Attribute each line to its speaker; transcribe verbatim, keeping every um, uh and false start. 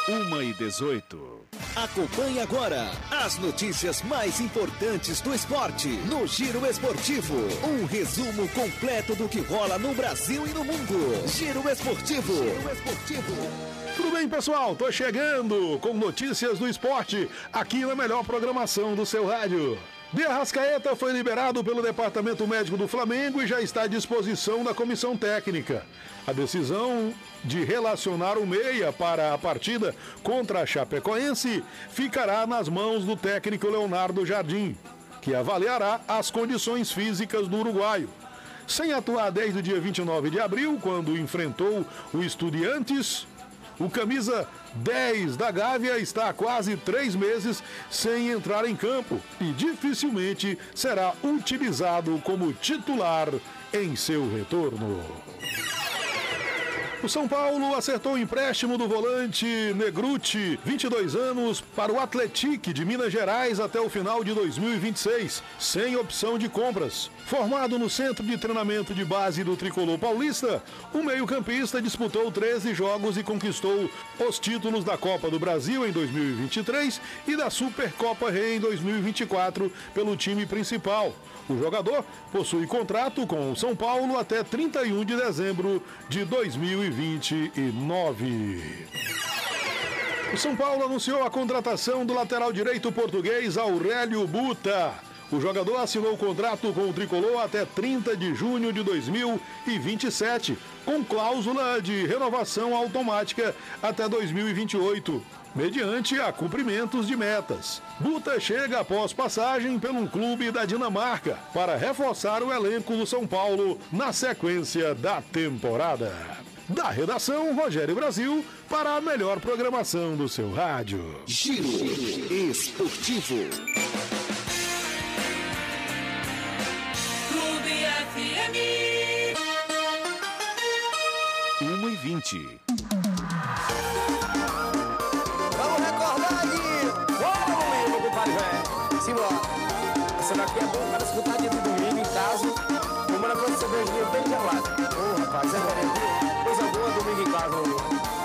Speaker 1: uma e dezoito.
Speaker 2: Acompanhe agora as notícias mais importantes do esporte no Giro Esportivo. Um resumo completo do que rola no Brasil e no mundo. Giro Esportivo. Giro Esportivo.
Speaker 3: Tudo bem, pessoal? Tô chegando com notícias do esporte aqui na melhor programação do seu rádio. De Arrascaeta foi liberado pelo Departamento Médico do Flamengo e já está à disposição da comissão técnica. A decisão de relacionar o meia para a partida contra a Chapecoense ficará nas mãos do técnico Leonardo Jardim, que avaliará as condições físicas do uruguaio. Sem atuar desde o dia vinte e nove de abril, quando enfrentou o Estudiantes, o camisa dez da Gávea está há quase três meses sem entrar em campo e dificilmente será utilizado como titular em seu retorno. O São Paulo acertou o empréstimo do volante Negruti, vinte e dois anos, para o Atlético de Minas Gerais até o final de dois mil e vinte e seis, sem opção de compras. Formado no Centro de Treinamento de Base do Tricolor Paulista, o meio-campista disputou treze jogos e conquistou os títulos da Copa do Brasil em dois mil e vinte e três e da Supercopa Rei em dois mil e vinte e quatro pelo time principal. O jogador possui contrato com o São Paulo até trinta e um de dezembro de dois mil e vinte e nove. O São Paulo anunciou a contratação do lateral direito português Aurélio Buta. O jogador assinou o contrato com o tricolor até trinta de junho de dois mil e vinte e sete, com cláusula de renovação automática até dois mil e vinte e oito, mediante a cumprimentos de metas. Buta chega após passagem pelo clube da Dinamarca para reforçar o elenco do São Paulo na sequência da temporada. Da redação, Rogério Brasil, para a melhor programação do seu rádio.
Speaker 2: Giro Esportivo.
Speaker 4: F M
Speaker 1: uma e vinte.
Speaker 5: Vamos recordar de... Bora, Lulinho, compadre, velho. Simbora. Essa daqui é boa para escutar dia de domingo em casa. Tomando a cervejinha bem gelada. Ô, rapaz, é verdade. Coisa boa domingo em casa, Lulinho.